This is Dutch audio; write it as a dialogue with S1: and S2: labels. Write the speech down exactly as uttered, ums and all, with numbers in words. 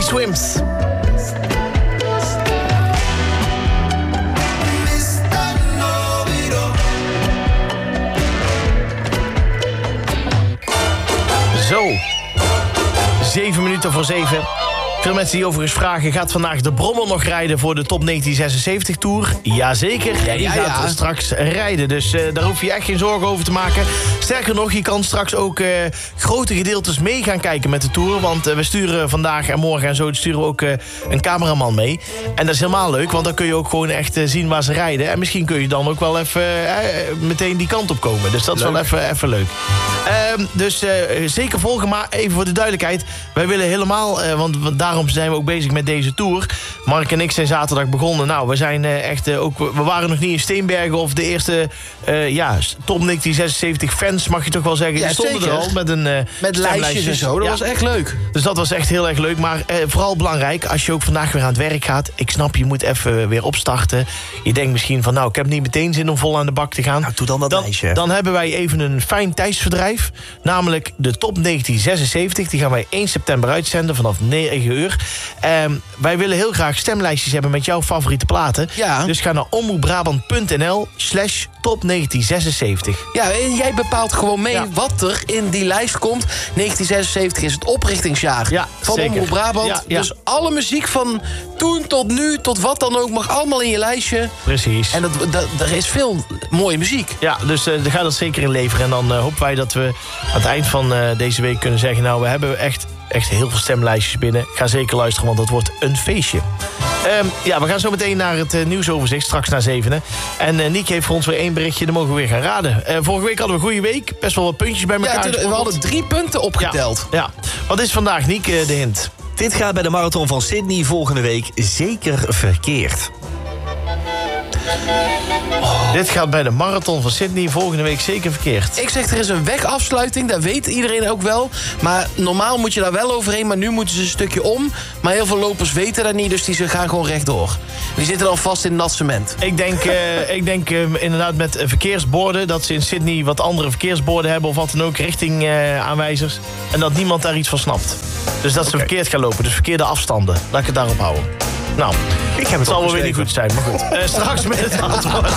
S1: Swims. Zo. Zeven minuten voor zeven. Veel mensen die overigens vragen... gaat vandaag de Brommer nog rijden voor de Top negentien zesenzeventig Tour? Jazeker, ja, die ja, gaat ja. straks rijden. Dus uh, daar hoef je echt geen zorgen over te maken. Sterker nog, je kan straks ook uh, grote gedeeltes mee gaan kijken met de Tour. Want uh, we sturen vandaag en morgen en zo... sturen we ook uh, een cameraman mee. En dat is helemaal leuk, want dan kun je ook gewoon echt uh, zien waar ze rijden. En misschien kun je dan ook wel even uh, meteen die kant op komen. Dus dat is leuk. wel even, even leuk. Uh, dus uh, zeker volgen, maar even voor de duidelijkheid. Wij willen helemaal, uh, want, want daarom zijn we ook bezig met deze Tour. Mark en ik zijn zaterdag begonnen. Nou, we zijn uh, echt uh, ook... We waren nog niet in Steenbergen of de eerste uh, ja, Top negentien zesenzeventig fans, mag je toch wel zeggen. Ja, die stonden zeker. er al met een uh,
S2: met lijstjes en zo. Dat ja. was echt leuk.
S1: Dus dat was echt heel erg leuk. Maar uh, vooral belangrijk, als je ook vandaag weer aan het werk gaat. Ik snap, je moet even weer opstarten. Je denkt misschien van, nou, ik heb niet meteen zin om vol aan de bak te gaan.
S2: Nou, doe dan dat
S1: dan,
S2: lijstje.
S1: Dan hebben wij even een fijn tijdsverdrijf. Namelijk de Top negentien zesenzeventig. Die gaan wij één september uitzenden vanaf negen uur. Um, wij willen heel graag stemlijstjes hebben met jouw favoriete platen.
S2: Ja.
S1: Dus ga naar omroepbrabant.nl slash top negentien zesenzeventig.
S2: Ja, en jij bepaalt gewoon mee ja. wat er in die lijst komt. negentien zesenzeventig is het oprichtingsjaar
S1: ja,
S2: van
S1: zeker.
S2: Omroep Brabant. Ja, ja. Dus alle muziek van toen tot nu, tot wat dan ook, mag allemaal in je lijstje.
S1: Precies.
S2: En dat, dat, er is veel mooie muziek.
S1: Ja, dus uh, daar gaat dat zeker in leveren. En dan uh, hopen wij dat we aan het eind van uh, deze week kunnen zeggen... nou, we hebben echt... Echt heel veel stemlijstjes binnen. Ga zeker luisteren, want dat wordt een feestje. Um, ja, we gaan zo meteen naar het uh, nieuwsoverzicht, straks na zevenen. En uh, Niek heeft voor ons weer één berichtje, dan mogen we weer gaan raden. Uh, vorige week hadden we een goede week, best wel wat puntjes bij elkaar.
S2: Ja, toen, we hadden drie punten opgeteld.
S1: Ja, ja. Wat is vandaag, Niek, uh, de hint?
S3: Dit gaat bij de Marathon van Sydney volgende week zeker verkeerd.
S1: Oh. Dit gaat bij de Marathon van Sydney volgende week zeker verkeerd.
S2: Ik zeg, er is een wegafsluiting, dat weet iedereen ook wel. Maar normaal moet je daar wel overheen, maar nu moeten ze een stukje om. Maar heel veel lopers weten dat niet, dus die gaan gewoon rechtdoor. Die zitten dan vast in nat cement.
S1: Ik denk, uh, ik denk uh, inderdaad met uh, verkeersborden... dat ze in Sydney wat andere verkeersborden hebben... of wat dan ook, richting uh, aanwijzers. En dat niemand daar iets van snapt. Dus dat ze okay. verkeerd gaan lopen, dus verkeerde afstanden. Laat ik het daarop houden. Nou, ik heb het zal wel weer niet goed zijn, maar goed. Uh, straks met het antwoord.